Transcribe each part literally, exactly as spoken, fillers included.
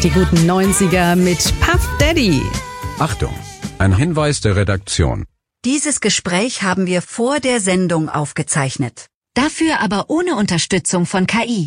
Die guten neunziger mit Puff Daddy. Achtung, ein Hinweis der Redaktion. Dieses Gespräch haben wir vor der Sendung aufgezeichnet. Dafür aber ohne Unterstützung von K I.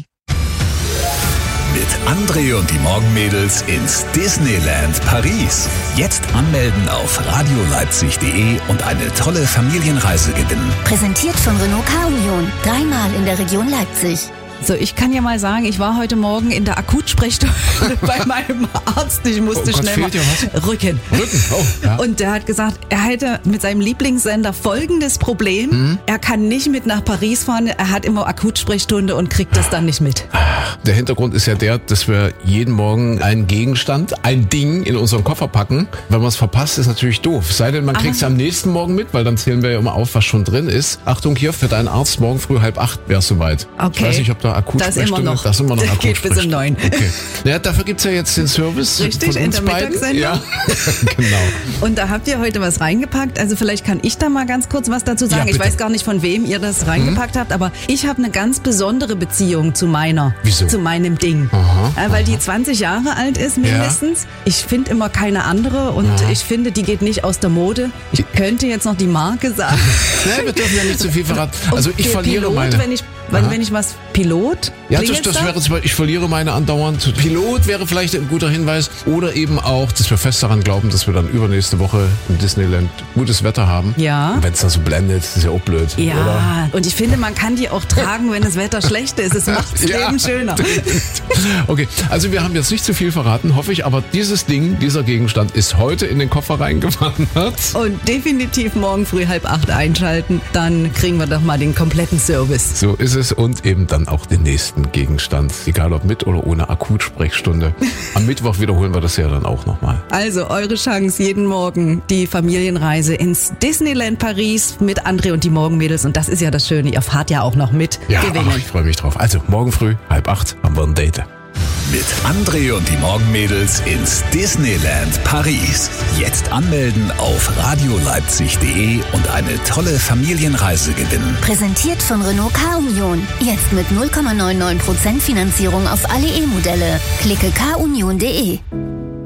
Mit André und die Morgenmädels ins Disneyland Paris. Jetzt anmelden auf radioleipzig punkt de und eine tolle Familienreise gewinnen. Präsentiert von Renault K-Union. Dreimal in der Region Leipzig. So, ich kann ja mal sagen, ich war heute Morgen in der Akutsprechstunde bei meinem Arzt. Ich musste oh Gott, schnell mal... Fehlt dir was? Rücken. Rücken, oh. Ja. Und der hat gesagt, er hätte mit seinem Lieblingssender folgendes Problem. Mhm. Er kann nicht mit nach Paris fahren, er hat immer Akutsprechstunde und kriegt das dann nicht mit. Der Hintergrund ist ja der, dass wir jeden Morgen einen Gegenstand, ein Ding in unseren Koffer packen. Wenn man es verpasst, ist natürlich doof. Sei denn, man kriegt es am nächsten Morgen mit, weil dann zählen wir ja immer auf, was schon drin ist. Achtung hier, für deinen Arzt morgen früh halb acht wär's soweit. Okay. Ich weiß nicht, ob da Akutsprechstunde... Das immer noch. Das ist immer noch Das geht bis um neun. Okay. Naja, dafür gibt's ja jetzt den Service. Richtig, von in uns der beiden. Mittagssendung. Ja, genau. Und da habt ihr heute was reingepackt. Also vielleicht kann ich da mal ganz kurz was dazu sagen. Ja, ich weiß gar nicht, von wem ihr das reingepackt mhm. habt, aber ich habe eine ganz besondere Beziehung zu meiner, Wieso? zu meinem Ding. Aha, ja, weil aha. die zwanzig Jahre alt ist mindestens. Ja. Ich finde immer keine andere und aha. ich finde, die geht nicht aus der Mode. Ich könnte jetzt noch die Marke sagen. Nein, wir dürfen ja nicht zu viel verraten. Also ich verliere Pilot, meine... Wenn ich, wenn, wenn ich was... Pilot? Ja, das, das wäre zum Beispiel, ich verliere meine andauernd. Pilot wäre vielleicht ein guter Hinweis. Oder eben auch, dass wir fest daran glauben, dass wir dann übernächste Woche im Disneyland gutes Wetter haben. Ja. Und wenn es dann so blendet, ist ja auch blöd. Ja, oder? Und ich finde, man kann die auch tragen, wenn das Wetter schlecht ist. Es macht das ja. Leben schöner. Okay, also wir haben jetzt nicht zu viel verraten, hoffe ich. Aber dieses Ding, dieser Gegenstand ist heute in den Koffer reingewandert. Und definitiv morgen früh halb acht einschalten. Dann kriegen wir doch mal den kompletten Service. So ist es. Und eben dann auch den nächsten Gegenstand, egal ob mit oder ohne Akutsprechstunde. Am Mittwoch wiederholen wir das ja dann auch nochmal. Also eure Chance jeden Morgen, die Familienreise ins Disneyland Paris mit André und die Morgenmädels. Und das ist ja das Schöne, ihr fahrt ja auch noch mit. Ja, gewinnen. Ach, ich freue mich drauf. Also morgen früh, halb acht, haben wir ein Date. Mit André und die Morgenmädels ins Disneyland Paris. Jetzt anmelden auf radioleipzig punkt de und eine tolle Familienreise gewinnen. Präsentiert von Renault K-Union. Jetzt mit null Komma neunundneunzig Prozent Finanzierung auf alle E-Modelle. Klicke k union punkt de.